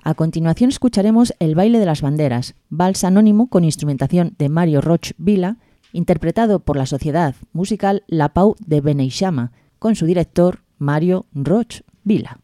A continuación escucharemos El baile de las banderas, vals anónimo con instrumentación de Mario Roch Vila, interpretado por la Sociedad Musical La Pau de Beneixama, con su director Mario Roch Vila.